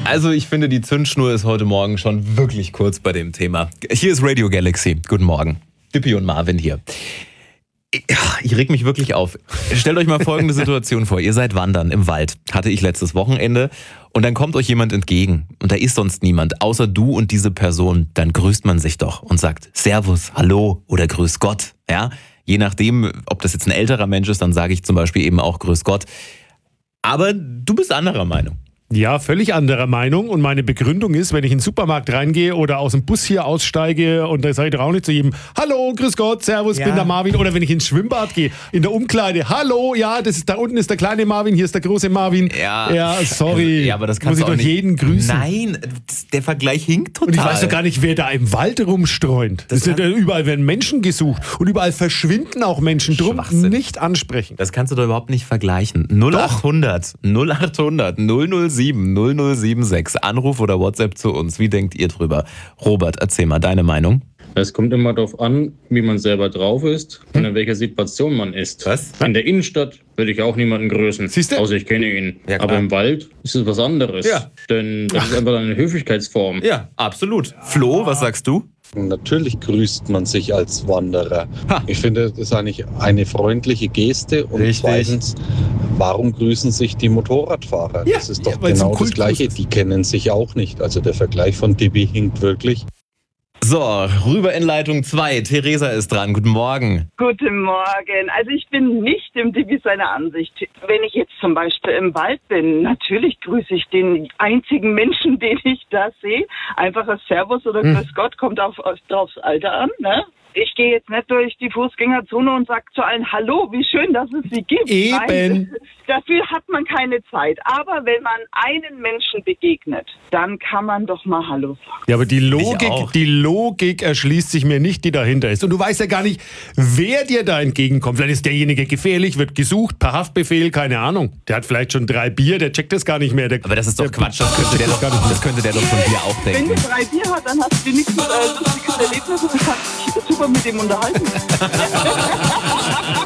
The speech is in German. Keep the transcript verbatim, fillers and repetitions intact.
Also ich finde, die Zündschnur ist heute Morgen schon wirklich kurz bei dem Thema. Hier ist Radio Galaxy. Guten Morgen. Dippi und Marvin hier. Ich reg mich wirklich auf. Stellt euch mal folgende Situation vor. Ihr seid wandern im Wald. Hatte ich letztes Wochenende. Und dann kommt euch jemand entgegen. Und da ist sonst niemand, außer du und diese Person. Dann grüßt man sich doch und sagt Servus, Hallo oder Grüß Gott. Ja? Je nachdem, ob das jetzt ein älterer Mensch ist, dann sage ich zum Beispiel eben auch Grüß Gott. Aber du bist anderer Meinung. Ja, völlig anderer Meinung. Und meine Begründung ist, wenn ich in den Supermarkt reingehe oder aus dem Bus hier aussteige und da sage ich doch auch nicht zu jedem Hallo, grüß Gott, servus, ja. bin der Marvin. Oder wenn ich ins Schwimmbad gehe, in der Umkleide, Hallo, ja, das ist, da unten ist der kleine Marvin, hier ist der große Marvin. Ja, ja sorry, ja, aber das kannst muss ich doch jeden grüßen. Nein, der Vergleich hinkt total. Und ich weiß doch gar nicht, wer da im Wald rumstreunt. Das das ist, überall werden Menschen gesucht und überall verschwinden auch Menschen. Drum nicht ansprechen. Das kannst du doch überhaupt nicht vergleichen. null acht hundert, null acht hundert, null null sieben, null null sieben sechs. Anruf oder WhatsApp zu uns. Wie denkt ihr drüber? Robert, erzähl mal deine Meinung. Es kommt immer darauf an, wie man selber drauf ist und in welcher Situation man ist. Was? In der Innenstadt würde ich auch niemanden grüßen, Siehste? außer ich kenne ihn. Ja, aber im Wald ist es was anderes. Ja. Denn das ist einfach eine Höflichkeitsform. Ja, absolut. Flo, was sagst du? Natürlich grüßt man sich als Wanderer. Ha. Ich finde, das ist eigentlich eine freundliche Geste. Und Richtig. Zweitens, warum grüßen sich die Motorradfahrer? Ja, das ist doch ja, genau das Gleiche. Die kennen sich auch nicht. Also der Vergleich von Dippi hinkt wirklich. So, rüber in Leitung zwei. Theresa ist dran. Guten Morgen. Guten Morgen. Also ich bin nicht im Divi seiner Ansicht. Wenn ich jetzt zum Beispiel im Wald bin, natürlich grüße ich den einzigen Menschen, den ich da sehe. Einfach ein Servus oder Grüß hm. Gott, kommt auf, auf, aufs Alter an, ne? Ich gehe jetzt nicht durch die Fußgängerzone und sage zu allen Hallo, wie schön, dass es sie gibt. Eben. Nein, dafür hat man keine Zeit. Aber wenn man einen Menschen begegnet, dann kann man doch mal Hallo sagen. Ja, aber die Logik, die Logik erschließt sich mir nicht, die dahinter ist. Und du weißt ja gar nicht, wer dir da entgegenkommt. Vielleicht ist derjenige gefährlich, wird gesucht, per Haftbefehl, keine Ahnung. Der hat vielleicht schon drei Bier, der checkt das gar nicht mehr. Der, aber das ist doch Quatsch, das könnte, der doch, das könnte der doch von dir auch denken. Wenn der drei Bier hat, dann hast du wenigstens ein lustiges Erlebnis und kannst dich super mit dem unterhalten.